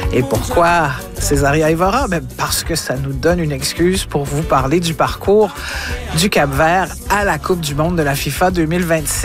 Et pourquoi Césaria Évora? Ben parce que ça nous donne une excuse pour vous parler du parcours du Cap-Vert à la Coupe du monde de la FIFA 2026.